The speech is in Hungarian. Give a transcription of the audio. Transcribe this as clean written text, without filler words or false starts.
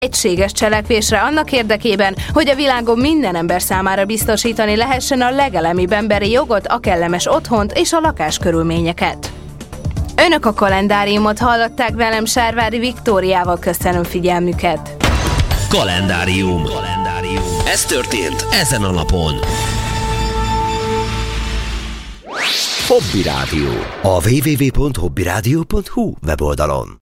Egységes cselekvésre annak érdekében, hogy a világon minden ember számára biztosítani lehessen a legelemibb emberi jogot, a kellemes otthont és a lakáskörülményeket. Önök a kalendáriumot hallották, velem Sárvári Viktóriával, köszönöm figyelmüket. Kalendárium. Ez történt ezen a napon. Hobby Rádió. A www.hobbyradio.hu weboldalon.